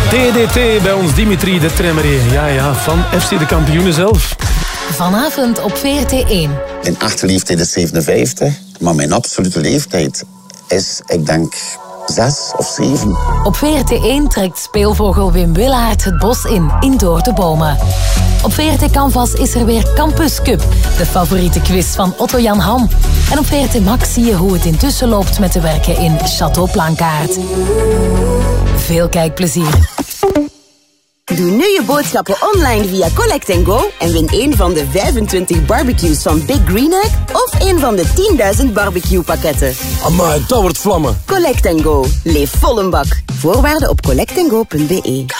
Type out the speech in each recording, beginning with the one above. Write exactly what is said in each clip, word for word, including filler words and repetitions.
D D T bij ons, Dimitri de Tremerier. Ja, ja, van F C de kampioenen zelf. Vanavond op V R T één. Mijn echte leeftijd is zevenenvijftig, maar mijn absolute leeftijd is, ik denk, zes of zeven. Op V R T één trekt speelvogel Wim Willaert het bos in, in Door de Bomen. Op V R T Canvas is er weer Campus Cup, de favoriete quiz van Otto-Jan Ham. En op V R T Max zie je hoe het intussen loopt met de werken in Château Plankaart. Veel kijkplezier. Doe nu je boodschappen online via Collect and Go en win een van de vijfentwintig barbecues van Big Green Egg of een van de tienduizend barbecue pakketten. Amai, dat wordt vlammen. Collect and Go. Leef vol een bak. Voorwaarden op collect and go punt b e.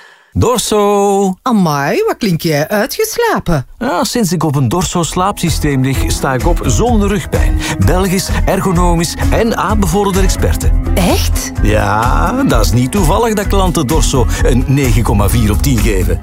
Dorso. Amai, wat klink jij uitgeslapen? Ja, sinds ik op een Dorso slaapsysteem lig, sta ik op zonder rugpijn. Belgisch, ergonomisch en aanbevolen door experten. Echt? Ja, dat is niet toevallig dat klanten Dorso een negen komma vier op tien geven.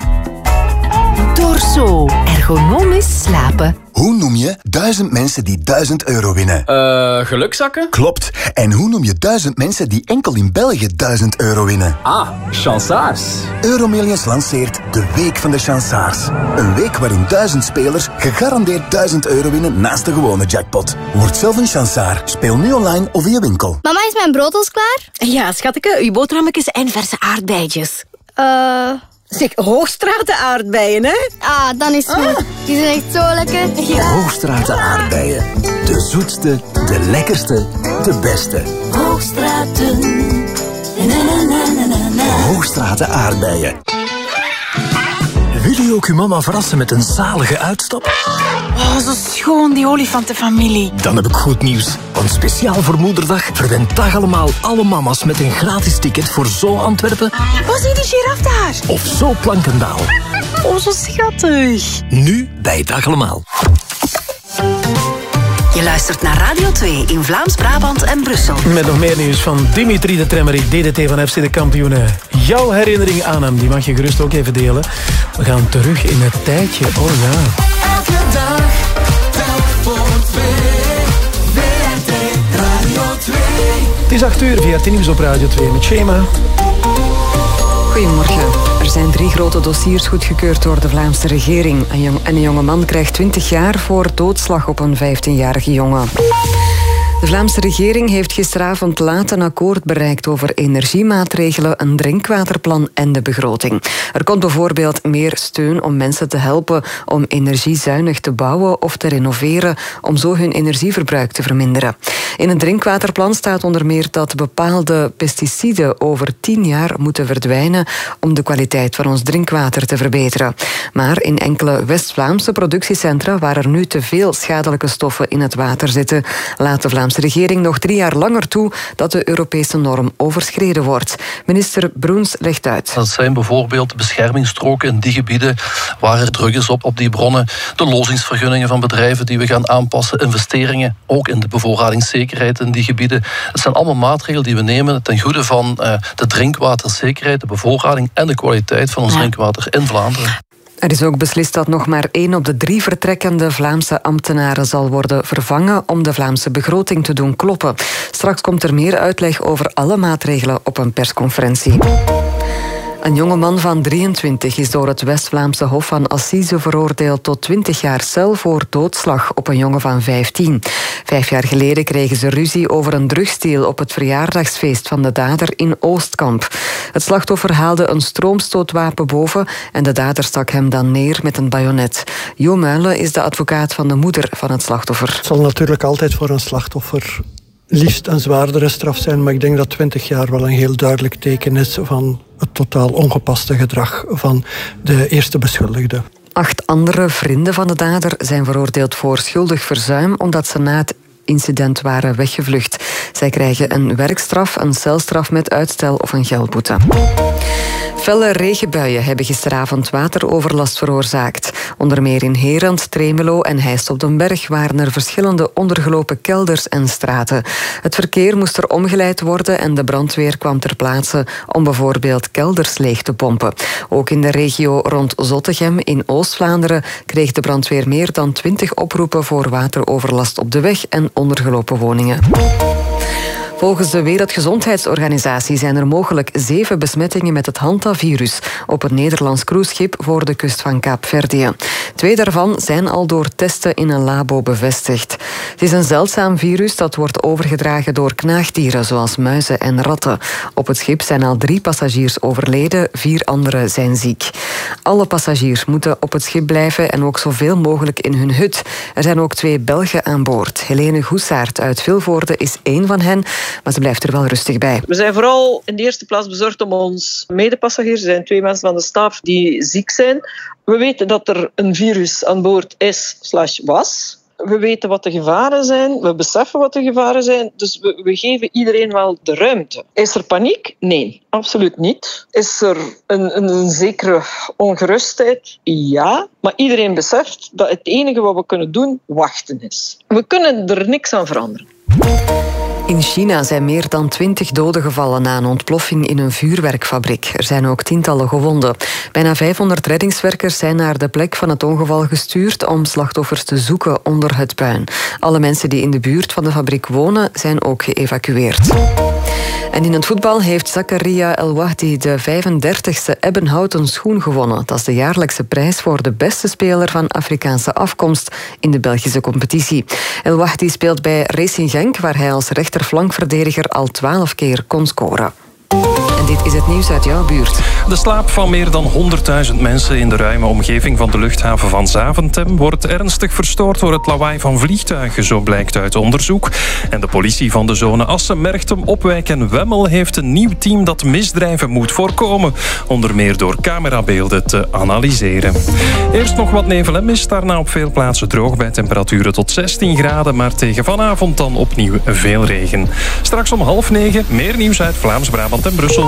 Dorso. Ergonomisch slapen. Hoe noem je duizend mensen die duizend euro winnen? Eh, uh, gelukzakken? Klopt. En hoe noem je duizend mensen die enkel in België duizend euro winnen? Ah, chansaars. Euromillions lanceert de Week van de Chansaars. Een week waarin duizend spelers gegarandeerd duizend euro winnen naast de gewone jackpot. Word zelf een chansaar. Speel nu online of in je winkel. Mama, is mijn brood al klaar? Ja, schatje, uw boterhammetjes en verse aardbeidjes. Eh... Uh... Zeg, Hoogstraten aardbeien, hè? Ah, dan is het goed. Ah. Die zijn echt zo lekker. Ja. Hoogstraten aardbeien. De zoetste, de lekkerste, de beste. Hoogstraten. Na, na, na, na, na. Hoogstraten aardbeien. Wil je ook uw mama verrassen met een zalige uitstap? Oh, zo schoon, die olifantenfamilie. Dan heb ik goed nieuws. Want speciaal voor Moederdag verwend dag allemaal alle mama's met een gratis ticket voor Zo Antwerpen. Wat zie die giraf daar? Of Zo Plankendaal. Oh, zo schattig. Nu bij Dag allemaal. Je luistert naar Radio twee in Vlaams-Brabant en Brussel. Met nog meer nieuws van Dimitri de Tremerier, D D T van F C de kampioenen. Jouw herinnering aan hem, die mag je gerust ook even delen. We gaan terug in het tijdje, oh ja. Elke dag, telk voor twee. V R T Radio twee. Het is acht uur, V R T Nieuws op Radio twee met Shema. Goedemorgen. Er zijn drie grote dossiers goedgekeurd door de Vlaamse regering. Een jong, en een jonge man krijgt twintig jaar voor doodslag op een vijftienjarige jongen. De Vlaamse regering heeft gisteravond laat een akkoord bereikt over energiemaatregelen, een drinkwaterplan en de begroting. Er komt bijvoorbeeld meer steun om mensen te helpen om energiezuinig te bouwen of te renoveren, om zo hun energieverbruik te verminderen. In het drinkwaterplan staat onder meer dat bepaalde pesticiden over tien jaar moeten verdwijnen om de kwaliteit van ons drinkwater te verbeteren. Maar in enkele West-Vlaamse productiecentra waar er nu te veel schadelijke stoffen in het water zitten, laat de Vlaamse De regering nog drie jaar langer toe dat de Europese norm overschreden wordt. Minister Broens legt uit. Dat zijn bijvoorbeeld beschermingsstroken in die gebieden waar er druk is op, op die bronnen, de lozingsvergunningen van bedrijven die we gaan aanpassen, investeringen, ook in de bevoorradingszekerheid in die gebieden. Dat zijn allemaal maatregelen die we nemen ten goede van uh, de drinkwaterzekerheid, de bevoorrading en de kwaliteit van ons ja. drinkwater in Vlaanderen. Er is ook beslist dat nog maar één op de drie vertrekkende Vlaamse ambtenaren zal worden vervangen om de Vlaamse begroting te doen kloppen. Straks komt er meer uitleg over alle maatregelen op een persconferentie. Een jonge man van drieëntwintig is door het West-Vlaamse Hof van Assise veroordeeld tot twintig jaar cel voor doodslag op een jongen van vijftien. Vijf jaar geleden kregen ze ruzie over een drugsdeal op het verjaardagsfeest van de dader in Oostkamp. Het slachtoffer haalde een stroomstootwapen boven en de dader stak hem dan neer met een bajonet. Jo Muilen is de advocaat van de moeder van het slachtoffer. Het zal natuurlijk altijd voor een slachtoffer liefst een zwaardere straf zijn, maar ik denk dat twintig jaar wel een heel duidelijk teken is van het totaal ongepaste gedrag van de eerste beschuldigde. Acht andere vrienden van de dader zijn veroordeeld voor schuldig verzuim omdat ze na het incident waren weggevlucht. Zij krijgen een werkstraf, een celstraf met uitstel of een geldboete. Felle regenbuien hebben gisteravond wateroverlast veroorzaakt. Onder meer in Herent, Tremelo en Heist op den Berg waren er verschillende ondergelopen kelders en straten. Het verkeer moest er omgeleid worden en de brandweer kwam ter plaatse om bijvoorbeeld kelders leeg te pompen. Ook in de regio rond Zottegem in Oost-Vlaanderen kreeg de brandweer meer dan twintig oproepen voor wateroverlast op de weg en ondergelopen woningen. Volgens de Wereldgezondheidsorganisatie zijn er mogelijk zeven besmettingen met het hantavirus op een Nederlands cruiseschip voor de kust van Kaapverdië. Twee daarvan zijn al door testen in een labo bevestigd. Het is een zeldzaam virus dat wordt overgedragen door knaagdieren zoals muizen en ratten. Op het schip zijn al drie passagiers overleden, vier anderen zijn ziek. Alle passagiers moeten op het schip blijven en ook zoveel mogelijk in hun hut. Er zijn ook twee Belgen aan boord. Helene Goesaert uit Vilvoorde is één van hen, maar ze blijft er wel rustig bij. We zijn vooral in de eerste plaats bezorgd om ons medepassagiers. Er zijn twee mensen van de staf die ziek zijn. We weten dat er een virus aan boord is slash was. We weten wat de gevaren zijn, we beseffen wat de gevaren zijn, dus we, we geven iedereen wel de ruimte. Is er paniek? Nee, absoluut niet. Is er een, een, een zekere ongerustheid? Ja, maar iedereen beseft dat het enige wat we kunnen doen, wachten is. We kunnen er niks aan veranderen. In China zijn meer dan twintig doden gevallen na een ontploffing in een vuurwerkfabriek. Er zijn ook tientallen gewonden. Bijna vijfhonderd reddingswerkers zijn naar de plek van het ongeval gestuurd om slachtoffers te zoeken onder het puin. Alle mensen die in de buurt van de fabriek wonen zijn ook geëvacueerd. En in het voetbal heeft Zakaria El Wahdi de vijfendertigste Ebbenhouten schoen gewonnen. Dat is de jaarlijkse prijs voor de beste speler van Afrikaanse afkomst in de Belgische competitie. El Wahdi speelt bij Racing Genk, waar hij als rechterflankverdediger al twaalf keer kon scoren. En dit is het nieuws uit jouw buurt. De slaap van meer dan honderdduizend mensen in de ruime omgeving van de luchthaven van Zaventem wordt ernstig verstoord door het lawaai van vliegtuigen, zo blijkt uit onderzoek. En de politie van de zone Assen, Merchtem, Opwijk en Wemmel heeft een nieuw team dat misdrijven moet voorkomen. Onder meer door camerabeelden te analyseren. Eerst nog wat nevel en mist, daarna op veel plaatsen droog bij temperaturen tot zestien graden, maar tegen vanavond dan opnieuw veel regen. Straks om half negen meer nieuws uit Vlaams-Brabant en Brussel.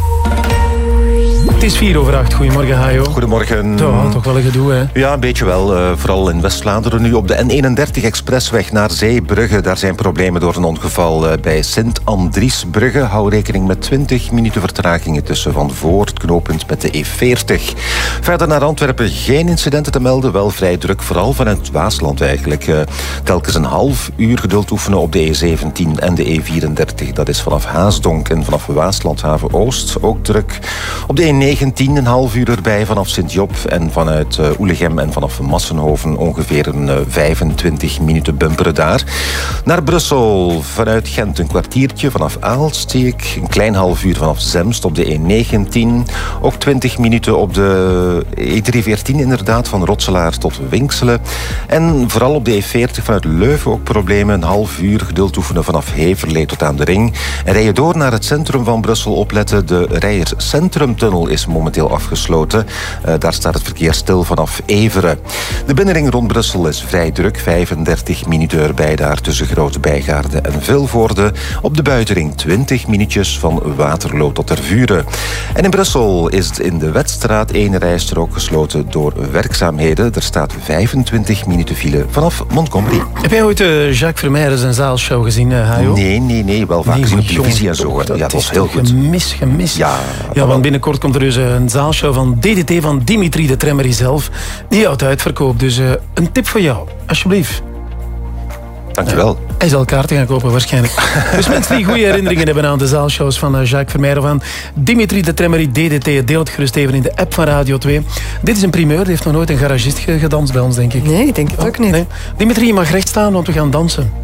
Het is vier over acht. Goedemorgen, Hajo. Goedemorgen. Ja, toch wel een gedoe, hè? Ja, een beetje wel. Uh, vooral in West-Vlaanderen nu. Op de N eenendertig expressweg naar Zeebrugge. Daar zijn problemen door een ongeval uh, bij Sint-Andriesbrugge. Hou rekening met twintig minuten vertragingen tussen van voor het knooppunt met de E veertig. Verder naar Antwerpen geen incidenten te melden. Wel vrij druk, vooral vanuit Waasland eigenlijk. Uh, telkens een half uur geduld oefenen op de E zeventien en de E vierendertig. Dat is vanaf Haasdonk en vanaf Waaslandhaven Oost. Ook druk. Op de E negentien een half uur erbij vanaf Sint-Job en vanuit uh, Oelegem en vanaf Massenhoven ongeveer een uh, vijfentwintig minuten bumperen daar. Naar Brussel vanuit Gent een kwartiertje, vanaf Aalst zie ik een klein half uur vanaf Zemst op de E negentien. Ook twintig minuten op de E driehonderdveertien inderdaad, van Rotselaar tot Winkselen. En vooral op de E veertig vanuit Leuven ook problemen, een half uur geduld oefenen vanaf Heverlee tot aan de Ring. En rij je door naar het centrum van Brussel, opletten, de Rijers Centrumtunnel is momenteel afgesloten. Uh, daar staat het verkeer stil vanaf Everen. De binnenring rond Brussel is vrij druk. vijfendertig minuten erbij daar tussen Grote Bijgaarde en Vilvoorde. Op de buitenring twintig minuutjes van Waterloo tot Tervuren. En in Brussel is het in de Wetstraat één rijstrook gesloten door werkzaamheden. Er staat vijfentwintig minuten file vanaf Montgomery. Heb jij ooit uh, Jacques Vermeijden zijn zaalshow gezien, uh, Hajo? Nee, nee, nee. Wel vaak gezien op televisie en zo. Dat, ja, dat was heel goed. goed. Gemis, gemis. Ja, ja, want binnenkort komt er dus een zaalshow van D D T van Dimitri de Tremmery zelf. Die houdt uitverkoop. Dus uh, een tip voor jou, alsjeblieft. Dankjewel. Uh, hij zal kaarten gaan kopen waarschijnlijk. Dus mensen die goede herinneringen hebben aan de zaalshows van uh, Jacques Vermeijden van Dimitri de Tremmery D D T, deel het gerust even in de app van Radio twee. Dit is een primeur, die heeft nog nooit een garagist gedanst bij ons, denk ik. Nee, ik denk het oh, ook niet. Nee. Dimitri, je mag recht staan, want we gaan dansen.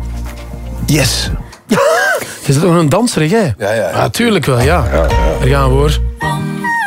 Yes. Je bent toch een danser, hè? Ja, ja. Natuurlijk wel, ja. ja, ja. Daar gaan we hoor.